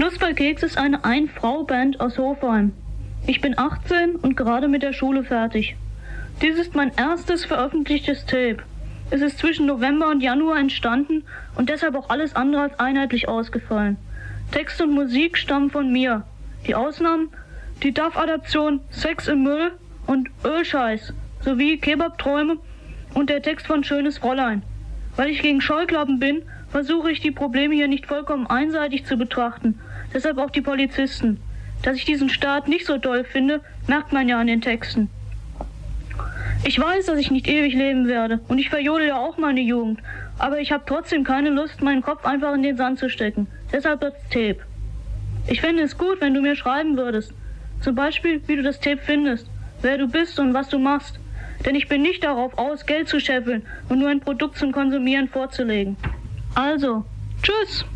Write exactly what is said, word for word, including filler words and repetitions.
Schluss bei Keks ist eine Ein-Frau-Band aus Hofheim. Ich bin achtzehn und gerade mit der Schule fertig. Dies ist mein erstes veröffentlichtes Tape. Es ist zwischen November und Januar entstanden und deshalb auch alles andere als einheitlich ausgefallen. Text und Musik stammen von mir. Die Ausnahmen: die D A F-Adaption Sex im Müll und Ölscheiß sowie Kebab-Träume und der Text von Schönes Fräulein. Weil ich gegen Scheuklappen bin, versuche ich die Probleme hier nicht vollkommen einseitig zu betrachten. Deshalb auch die Polizisten. Dass ich diesen Staat nicht so toll finde, merkt man ja an den Texten. Ich weiß, dass ich nicht ewig leben werde und ich verjodel ja auch meine Jugend, aber ich habe trotzdem keine Lust, meinen Kopf einfach in den Sand zu stecken. Deshalb das Tape. Ich fände es gut, wenn du mir schreiben würdest. Zum Beispiel, wie du das Tape findest, wer du bist und was du machst. Denn ich bin nicht darauf aus, Geld zu scheffeln und nur ein Produkt zum Konsumieren vorzulegen. Also, tschüss!